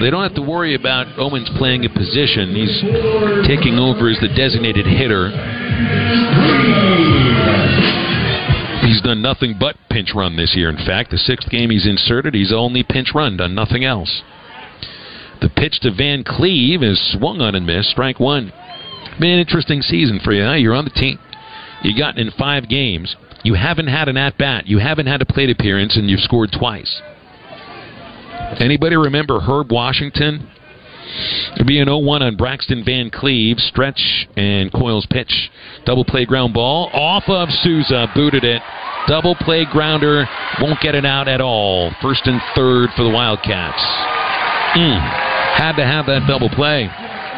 they don't have to worry about Owens playing a position. He's taking over as the designated hitter. He's done nothing but pinch run this year. In fact, the 6th game he's inserted, he's only pinch run, done nothing else. The pitch to Van Cleve is swung on and missed. Strike one. Been an interesting season for you. Huh? You're on the team. You got in 5 games. You haven't had an at-bat. You haven't had a plate appearance, and you've scored twice. Anybody remember Herb Washington? It'll be an 0-1 on Braxton Van Cleve. Stretch and Coyle's pitch. Double play ground ball. Off of Souza. Booted it. Double play grounder. Won't get it out at all. 1st and 3rd for the Wildcats. Had to have that double play.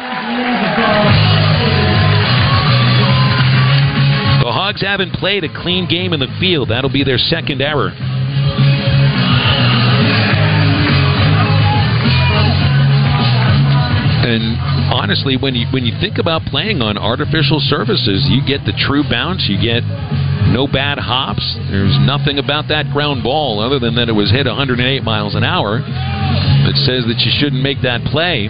The Hogs haven't played a clean game in the field. That'll be their 2nd error. And honestly, when you think about playing on artificial surfaces, you get the true bounce, you get no bad hops. There's nothing about that ground ball other than that it was hit 108 miles an hour that says that you shouldn't make that play.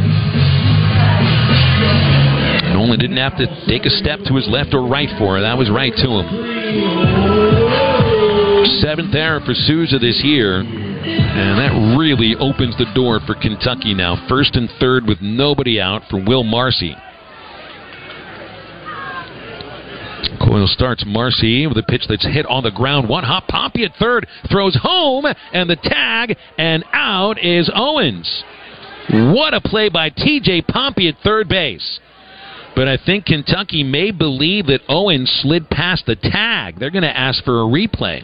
Nolan didn't have to take a step to his left or right for it. That was right to him. 7th error for Souza this year. And that really opens the door for Kentucky now. 1st and 3rd with nobody out for Will Marcy. Coyle starts Marcy with a pitch that's hit on the ground. One hop, Pompey at third. Throws home, and the tag, and out is Owens. What a play by T.J. Pompey at third base. But I think Kentucky may believe that Owens slid past the tag. They're going to ask for a replay.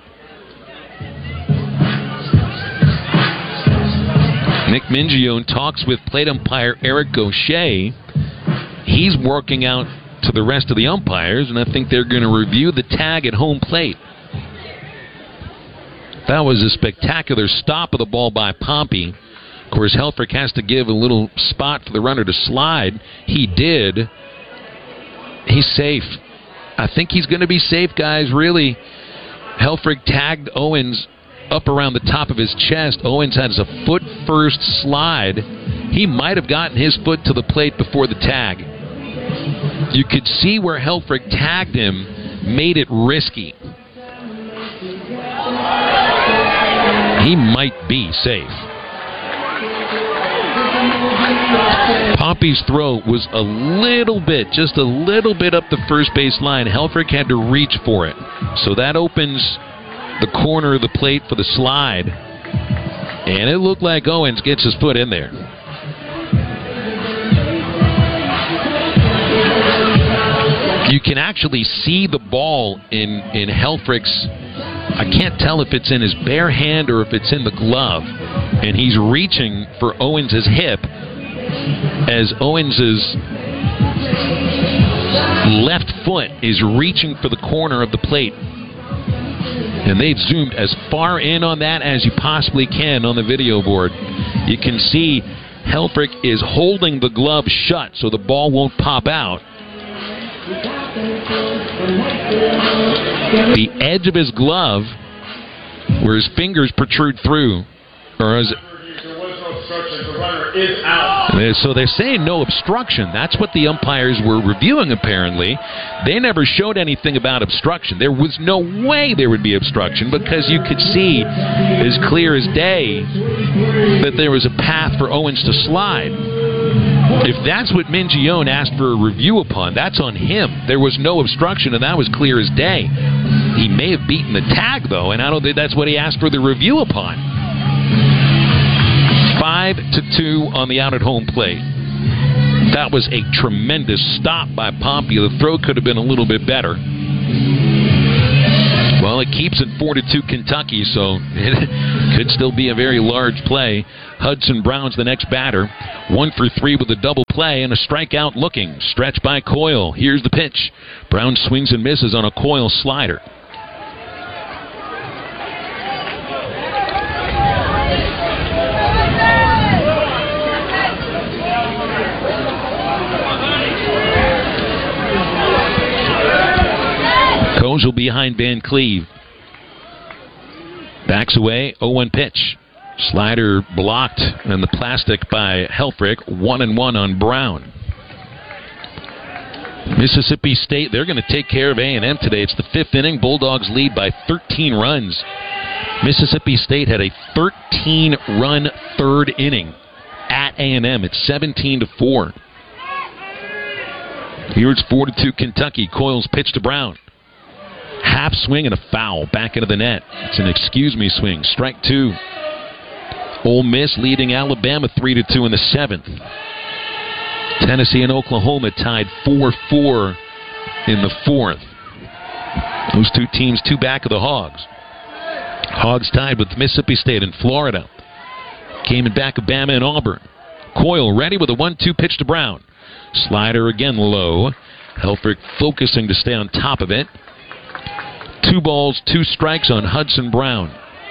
Nick Mingione talks with plate umpire Eric Gaucher. He's working out to the rest of the umpires, and I think they're going to review the tag at home plate. That was a spectacular stop of the ball by Pompey. Of course, Helfrich has to give a little spot for the runner to slide. He did. He's safe. I think he's going to be safe, guys, really. Helfrich tagged Owens up around the top of his chest. Owens has a foot-first slide. He might have gotten his foot to the plate before the tag. You could see where Helfrich tagged him, made it risky. He might be safe. Pompey's throw was a little bit, just a little bit up the first base line. Helfrich had to reach for it. So that opens the corner of the plate for the slide. And it looked like Owens gets his foot in there. You can actually see the ball in Helfrich's, I can't tell if it's in his bare hand or if it's in the glove. And he's reaching for Owens' hip as Owens' left foot is reaching for the corner of the plate. And they've zoomed as far in on that as you possibly can on the video board. You can see Helfrich is holding the glove shut so the ball won't pop out. The edge of his glove, where his fingers protrude through, or is it? So they're saying no obstruction. That's what the umpires were reviewing, apparently. They never showed anything about obstruction. There was no way there would be obstruction because you could see as clear as day that there was a path for Owens to slide. If that's what Mingione asked for a review upon, that's on him. There was no obstruction, and that was clear as day. He may have beaten the tag, though, and I don't think that's what he asked for the review upon. 5-2 on the out at home plate. That was a tremendous stop by Pompey. The throw could have been a little bit better. Well, it keeps it 4-2 Kentucky, so it could still be a very large play. Hudson Brown's the next batter. 1 for 3 with a double play and a strikeout looking. Stretch by Coyle. Here's the pitch. Brown swings and misses on a Coyle slider. Kozel behind Van Cleve. Backs away, 0-1 pitch. Slider blocked on the plastic by Helfrich. 1-1 on Brown. Mississippi State, they're going to take care of A&M today. It's the 5th inning. Bulldogs lead by 13 runs. Mississippi State had a 13-run third inning at A&M. It's 17-4. Here it's 4-2 Kentucky. Coyle's pitch to Brown. Half swing and a foul back into the net. It's an excuse me swing. Strike 2. Ole Miss leading Alabama 3-2 in the 7th. Tennessee and Oklahoma tied 4-4 in the 4th. Those two teams 2 back of the Hogs. Hogs tied with Mississippi State and Florida. Came in back of Bama and Auburn. Coyle ready with a 1-2 pitch to Brown. Slider again low. Helfrich focusing to stay on top of it. 2 balls, 2 strikes on Hudson Brown.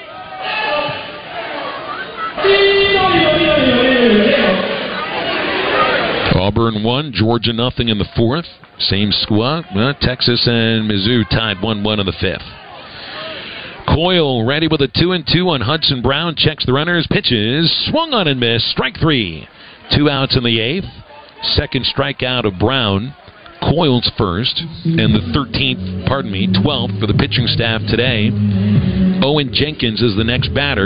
Auburn 1, Georgia nothing in the 4th. Same squad. Texas and Mizzou tied 1-1 in the 5th. Coyle ready with a 2-2 on Hudson Brown. Checks the runners. Pitches. Swung on and missed. Strike 3. 2 outs in the 8th. Second strikeout of Brown. Coyle's first. And the 12th for the pitching staff today. Owen Jenkins is the next batter.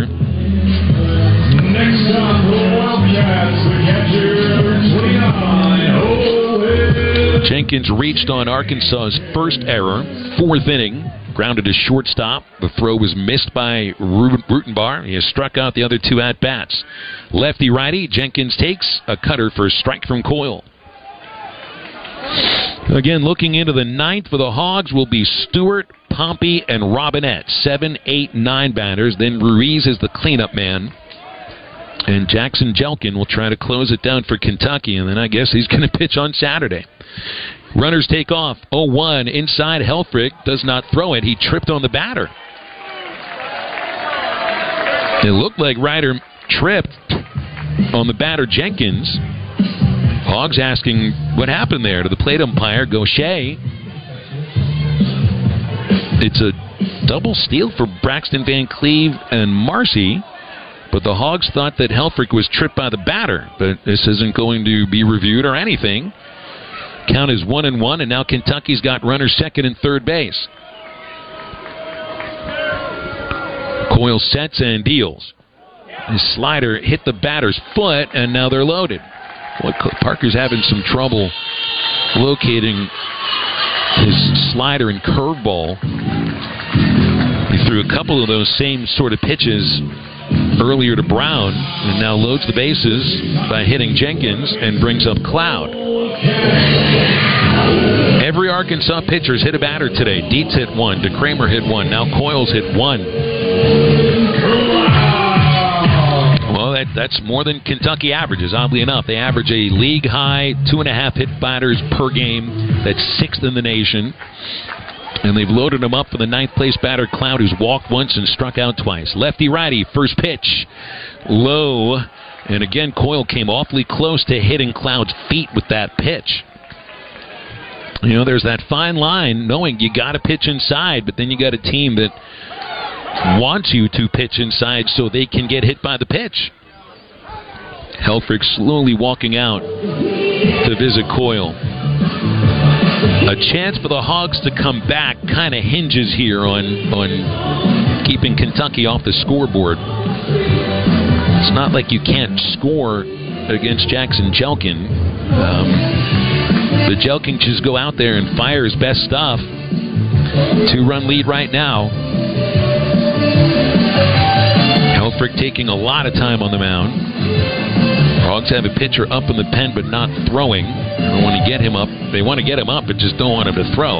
Next up, the Wildcats, the catcher, 29, Owen. Jenkins reached on Arkansas's first error. 4th inning. Grounded to shortstop. The throw was missed by Rutenbar. He has struck out the other 2 at-bats. Lefty-righty, Jenkins takes a cutter for a strike from Coyle. Again, looking into the 9th for the Hogs will be Stewart, Pompey, and Robinette. 7, 8, 9 batters. Then Ruiz is the cleanup man. And Jackson Jelkin will try to close it down for Kentucky, and then I guess he's going to pitch on Saturday. Runners take off. 0-1 inside. Helfrich does not throw it. He tripped on the batter. It looked like Ryder tripped on the batter, Jenkins. Hogs asking what happened there to the plate umpire, Gaucher. It's a double steal for Braxton Van Cleve and Marcy. But the Hogs thought that Helfrich was tripped by the batter. But this isn't going to be reviewed or anything. Count is 1-1, and now Kentucky's got runners second and third base. Coyle sets and deals. His slider hit the batter's foot, and now they're loaded. Boy, Parker's having some trouble locating his slider and curveball. He threw a couple of those same sort of pitches earlier to Brown, and now loads the bases by hitting Jenkins and brings up Cloud. Every Arkansas pitcher's hit a batter today. Dietz hit 1, DeCramer hit 1, now Coyle's hit 1. Well, that's more than Kentucky averages, oddly enough. They average a league-high 2.5 hit batters per game. That's 6th in the nation. And they've loaded him up for the 9th place batter, Cloud, who's walked once and struck out twice. Lefty-righty, first pitch. Low. And again, Coyle came awfully close to hitting Cloud's feet with that pitch. You know, there's that fine line knowing you got to pitch inside, but then you got a team that wants you to pitch inside so they can get hit by the pitch. Helfrich slowly walking out to visit Coyle. A chance for the Hogs to come back kind of hinges here on keeping Kentucky off the scoreboard. It's not like you can't score against Jackson Jelkin. The Jelkin just go out there and fire his best stuff. 2-run lead right now. Helfrich taking a lot of time on the mound. Hogs have a pitcher up in the pen but not throwing. They don't want to get him up. They want to get him up but just don't want him to throw.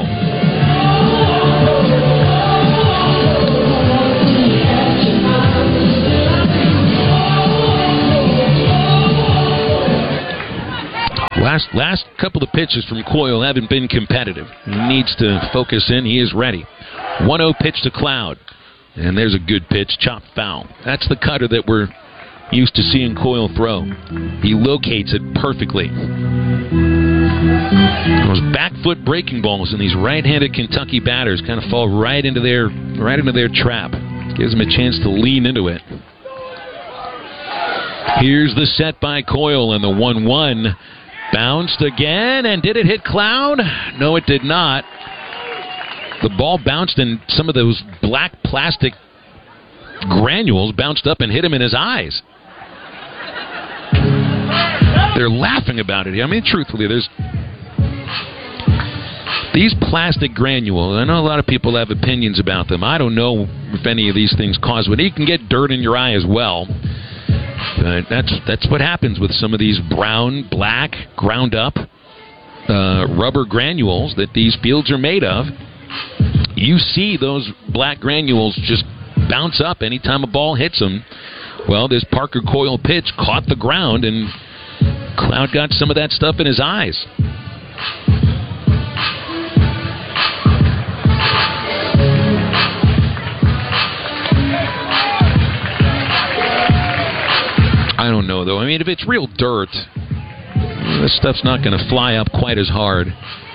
Last couple of pitches from Coyle haven't been competitive. He needs to focus in. He is ready. 1-0 pitch to Cloud. And there's a good pitch. Chop foul. That's the cutter that we're used to seeing Coyle throw. He locates it perfectly. Those back foot breaking balls in these right-handed Kentucky batters kind of fall right into their trap. Gives them a chance to lean into it. Here's the set by Coyle, and the 1-1 bounced again, and did it hit Cloud? No, it did not. The ball bounced, and some of those black plastic granules bounced up and hit him in his eyes. They're laughing about it. I mean, truthfully, there's these plastic granules. I know a lot of people have opinions about them. I don't know if any of these things cause what. You can get dirt in your eye as well. But that's what happens with some of these brown, black, ground up rubber granules that these fields are made of. You see those black granules just bounce up anytime a ball hits them. Well, this Parker Coyle pitch caught the ground, and Cloud got some of that stuff in his eyes. I don't know, though. I mean, if it's real dirt, this stuff's not going to fly up quite as hard.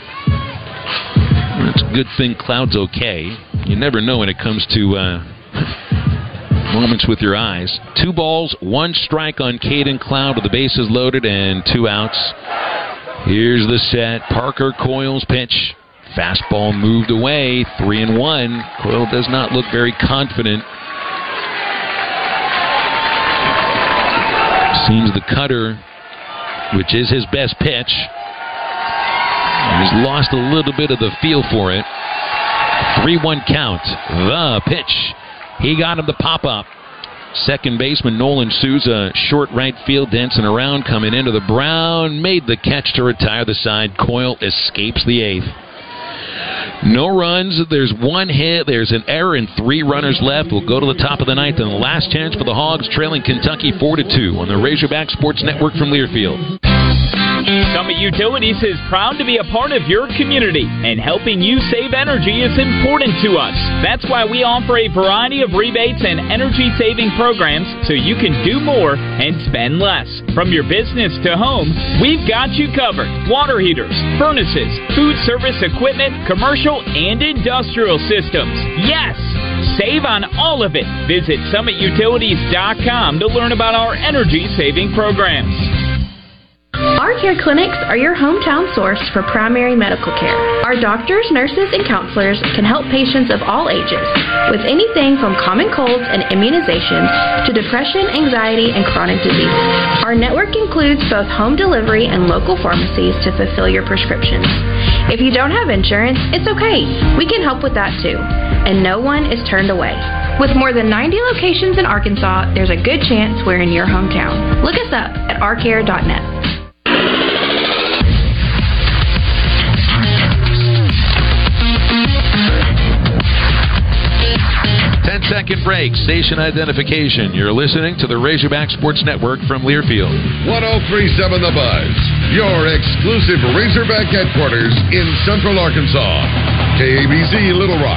It's a good thing Cloud's okay. You never know when it comes to moments with your eyes. 2 balls, 1 strike on Caden Cloud with the bases loaded and 2 outs. Here's the set. Parker Coyle's pitch. Fastball moved away. 3-1. Coyle does not look very confident. Seems the cutter, which is his best pitch, he's lost a little bit of the feel for it. 3-1 count. The pitch. He got him to pop up. Second baseman Nolan Souza, short right field, dancing around, coming into the Brown, made the catch to retire the side. Coyle escapes the 8th. No runs. There's 1 hit. There's an error and 3 runners left. We'll go to the top of the 9th, and the last chance for the Hogs, trailing Kentucky 4-2 on the Razorback Sports Network from Learfield. Summit Utilities is proud to be a part of your community, and helping you save energy is important to us. That's why we offer a variety of rebates and energy-saving programs so you can do more and spend less. From your business to home, we've got you covered. Water heaters, furnaces, food service equipment, commercial and industrial systems. Yes! Save on all of it. Visit summitutilities.com to learn about our energy-saving programs. Our Care Clinics are your hometown source for primary medical care. Our doctors, nurses, and counselors can help patients of all ages with anything from common colds and immunizations to depression, anxiety, and chronic diseases. Our network includes both home delivery and local pharmacies to fulfill your prescriptions. If you don't have insurance, it's okay. We can help with that too. And no one is turned away. With more than 90 locations in Arkansas, there's a good chance we're in your hometown. Look us up at ourcare.net. 10-second break. Station identification. You're listening to the Razorback Sports Network from Learfield. 1037 The Buzz, your exclusive Razorback headquarters in Central Arkansas. KABZ Little Rock.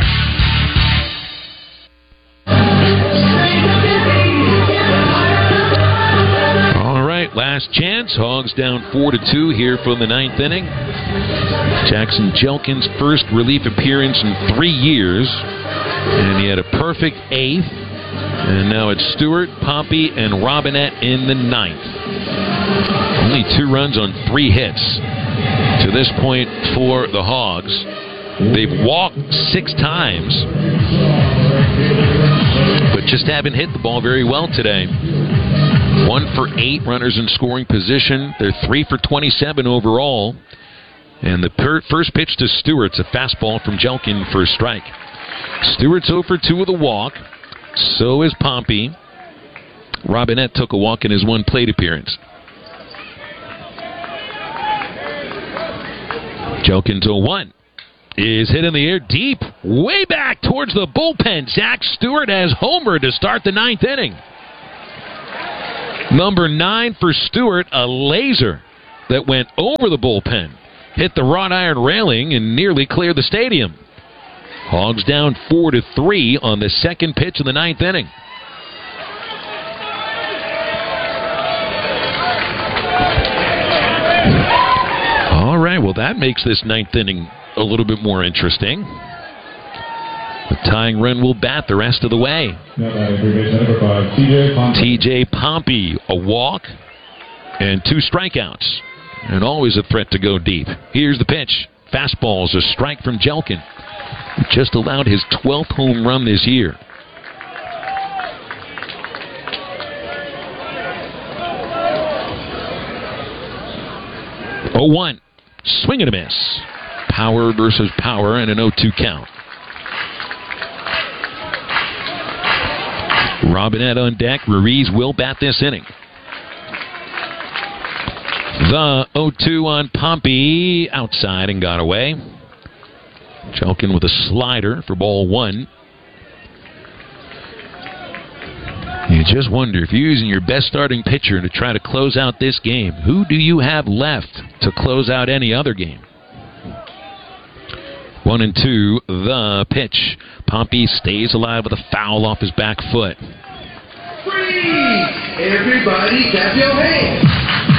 All right, last chance. Hogs down 4-2 here for the 9th inning. Jackson Jelkin's first relief appearance in 3 years. And he had a perfect 8th. And now it's Stewart, Pompey, and Robinette in the 9th. Only 2 runs on 3 hits to this point for the Hogs. They've walked 6 times, but just haven't hit the ball very well today. 1 for 8 runners in scoring position. They're 3 for 27 overall. And the first pitch to Stewart's a fastball from Jelkin for a strike. Stewart's 0 for 2 with a walk. So is Pompey. Robinette took a walk in his 1 plate appearance. Jelkin's 0-1 is hit in the air deep, way back towards the bullpen. Zach Stewart has homered to start the 9th inning. Number 9 for Stewart, a laser that went over the bullpen, hit the wrought iron railing, and nearly cleared the stadium. Hogs down 4-3 on the second pitch of the 9th inning. All right, well, that makes this 9th inning a little bit more interesting. The The tying run will bat the rest of the way. TJ Pompey, a walk and 2 strikeouts. And always a threat to go deep. Here's the pitch. Fastball's a strike from Jelkin. Just allowed his 12th home run this year. Oh, 1. Swing and a miss. Power versus power and an 0-2 count. Robinette on deck. Ruiz will bat this inning. The 0-2 on Pompey. Outside and got away. Jelkin with a slider for ball 1. You just wonder, if you're using your best starting pitcher to try to close out this game, who do you have left to close out any other game? 1-2, the pitch. Pompey stays alive with a foul off his back foot. Freeze! Everybody clap your hands!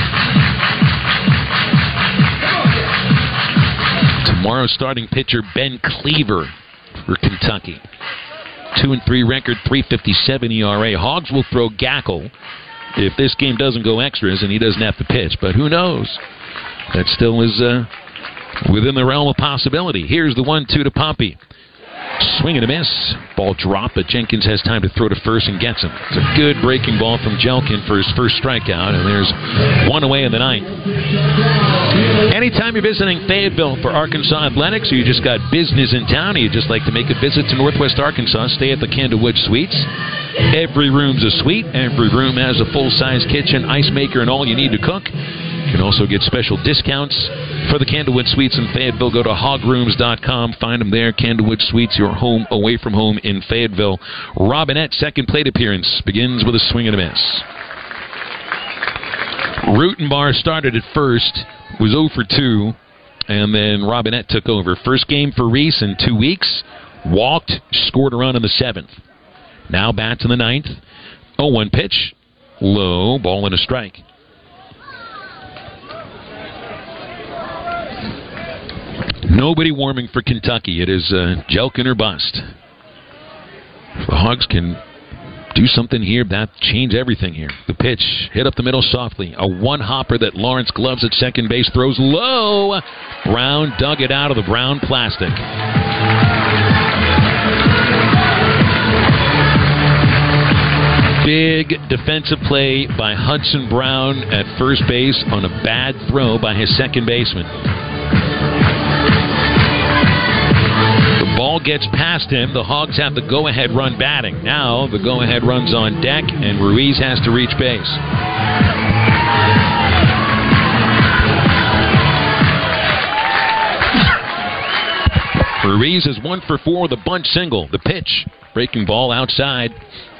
Tomorrow's starting pitcher, Ben Cleaver for Kentucky. 2-3 record, 3.57 ERA. Hogs will throw Gackle if this game doesn't go extras and he doesn't have to pitch. But who knows? That still is within the realm of possibility. Here's the 1-2 to Pompey. Swing and a miss. Ball dropped, but Jenkins has time to throw to first and gets him. It's a good breaking ball from Jelkin for his first strikeout, and there's 1 away in the 9th. Anytime you're visiting Fayetteville for Arkansas Athletics, or you just got business in town, or you just like to make a visit to Northwest Arkansas, stay at the Candlewood Suites. Every room's a suite. Every room has a full-size kitchen, ice maker, and all you need to cook. You can also get special discounts for the Candlewood Suites in Fayetteville. Go to hogrooms.com. Find them there. Candlewood Suites, your home away from home in Fayetteville. Robinette's second plate appearance begins with a swing and a miss. Rutenbar started at first, was 0 for 2, and then Robinette took over. First game for Reese in 2 weeks. Walked, scored a run in the 7th. Now bats in the 9th. 0-1 pitch. Low, ball and a strike. Nobody warming for Kentucky. It is Jelkin or bust. If the Hogs can do something here, that change everything here. The pitch hit up the middle softly. A one-hopper that Lawrence gloves at second base, throws low. Brown dug it out of the brown plastic. Big defensive play by Hudson Brown at first base on a bad throw by his second baseman. Ball gets past him. The Hogs have the go-ahead run batting. Now the go-ahead run's on deck, and Ruiz has to reach base. Ruiz is 1 for 4 with a bunt single. The pitch, breaking ball outside.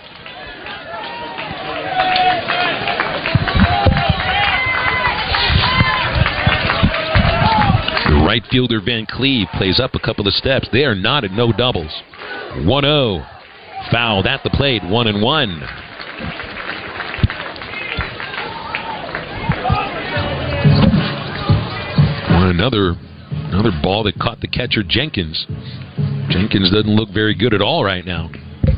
Right fielder Van Cleve plays up a couple of steps. They are not at no doubles. 1-0. Fouled at the plate. 1-1. Another ball that caught the catcher Jenkins. Jenkins doesn't look very good at all right now.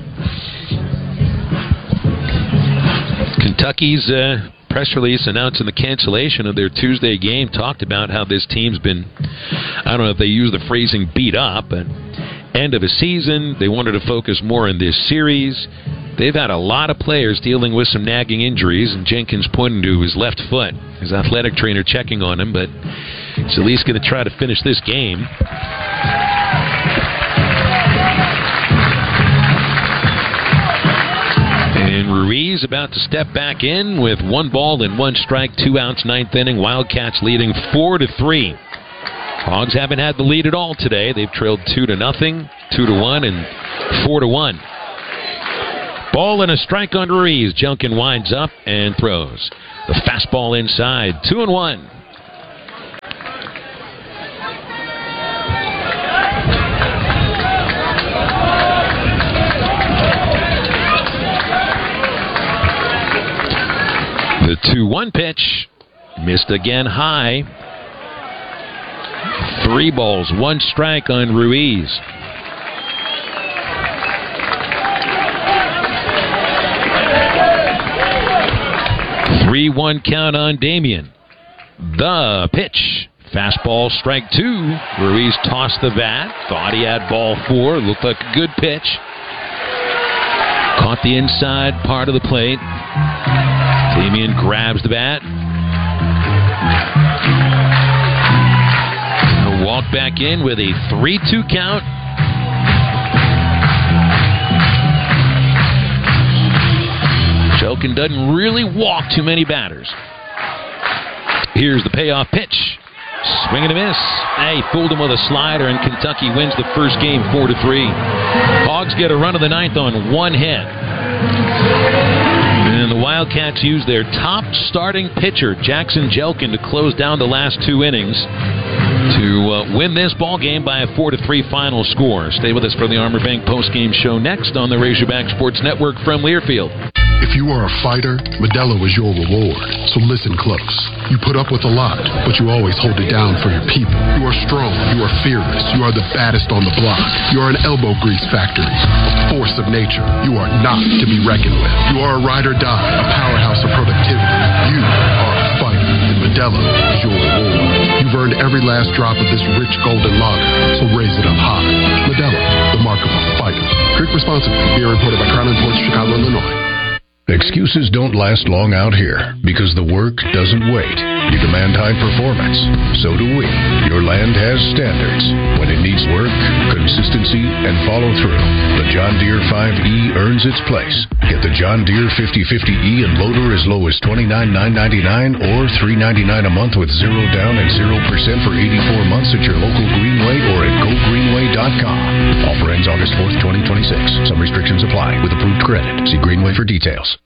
Kentucky's press release announcing the cancellation of their Tuesday game talked about how this team's been, I don't know if they use the phrasing beat up, but end of a season, they wanted to focus more on this series. They've had a lot of players dealing with some nagging injuries, and Jenkins pointing to his left foot. His athletic trainer checking on him, but he's at least going to try to finish this game. And Ruiz about to step back in with 1 ball and 1 strike, 2 outs, 9th inning. Wildcats leading 4-3. Hogs haven't had the lead at all today. They've trailed 2-0, 2-1, and 4-1. Ball and a strike on Ruiz. Jelkin winds up and throws. The fastball inside, 2-1. The 2-1 pitch, missed again high. 3 balls, 1 strike on Ruiz. 3-1 count on Damien. The pitch. Fastball, strike 2. Ruiz tossed the bat. Thought he had ball 4. Looked like a good pitch. Caught the inside part of the plate. Damien grabs the bat. He'll walk back in with a 3-2 count. Jelkin doesn't really walk too many batters. Here's the payoff pitch. Swing and a miss. Hey, fooled him with a slider, and Kentucky wins the first game 4-3. Hogs get a run of the 9th on 1 hit. And the Wildcats use their top starting pitcher, Jackson Jelkin, to close down the last 2 innings to win this ball game by a 4-3 final score. Stay with us for the Armor Bank postgame show next on the Razorback Sports Network from Learfield. If you are a fighter, Modelo is your reward. So listen close. You put up with a lot, but you always hold it down for your people. You are strong. You are fearless. You are the baddest on the block. You are an elbow grease factory, a force of nature. You are not to be reckoned with. You are a ride or die, a powerhouse of productivity. You are a fighter, and Modelo is your reward. You've earned every last drop of this rich golden lager, so raise it up high. Modelo, the mark of a fighter. Drink responsibly. Beer imported by Crown Imports, Chicago, Illinois. Excuses don't last long out here because the work doesn't wait. You demand high performance. So do we. Your land has standards. When it needs work, consistency, and follow through, the John Deere 5E earns its place. Get the John Deere 5050E and loader as low as $29,999 or $399 a month with 0 down and 0% for 84 months at your local Greenway or at GoGreenway.com. Offer ends August 4th, 2026. Some restrictions apply with approved credit. See Greenway for details.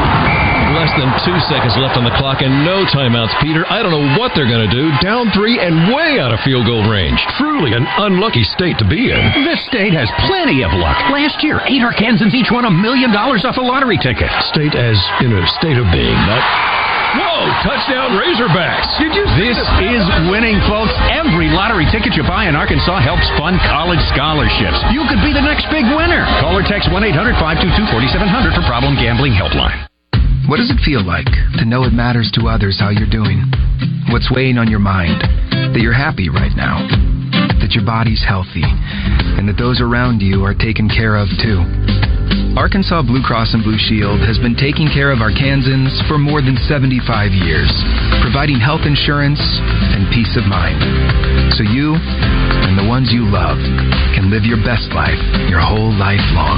Less than 2 seconds left on the clock and no timeouts, Peter. I don't know what they're going to do. Down 3 and way out of field goal range. Truly an unlucky state to be in. This state has plenty of luck. Last year, 8 Arkansans each won $1 million off a lottery ticket. State as in a state of being, not... Whoa! Touchdown Razorbacks! Did you see this? Is winning, folks. Every lottery ticket you buy in Arkansas helps fund college scholarships. You could be the next big winner. Call or text 1-800-522-4700 for Problem Gambling Helpline. What does it feel like to know it matters to others how you're doing? What's weighing on your mind? That you're happy right now. That your body's healthy. And that those around you are taken care of, too. Arkansas Blue Cross and Blue Shield has been taking care of Arkansans for more than 75 years, providing health insurance and peace of mind. So you and the ones you love can live your best life your whole life long.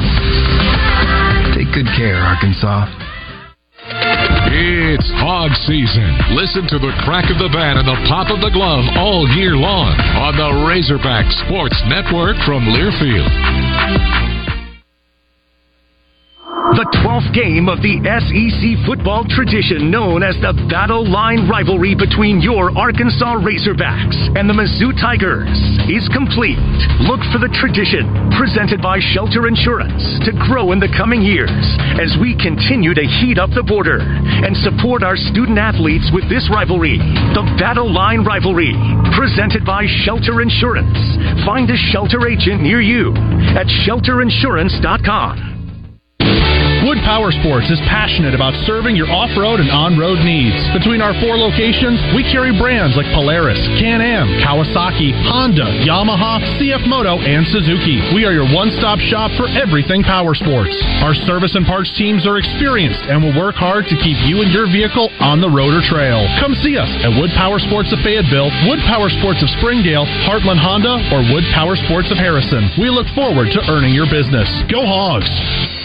Take good care, Arkansas. It's hog season. Listen to the crack of the bat and the pop of the glove all year long on the Razorback Sports Network from Learfield. The 12th game of the SEC football tradition known as the Battle Line rivalry between your Arkansas Razorbacks and the Mizzou Tigers is complete. Look for the tradition presented by Shelter Insurance to grow in the coming years as we continue to heat up the border and support our student athletes with this rivalry, the Battle Line rivalry, presented by Shelter Insurance. Find a Shelter agent near you at shelterinsurance.com. Wood Power Sports is passionate about serving your off-road and on-road needs. Between our 4 locations, we carry brands like Polaris, Can-Am, Kawasaki, Honda, Yamaha, CF Moto, and Suzuki. We are your one-stop shop for everything power sports. Our service and parts teams are experienced and will work hard to keep you and your vehicle on the road or trail. Come see us at Wood Power Sports of Fayetteville, Wood Power Sports of Springdale, Heartland Honda, or Wood Power Sports of Harrison. We look forward to earning your business. Go Hogs!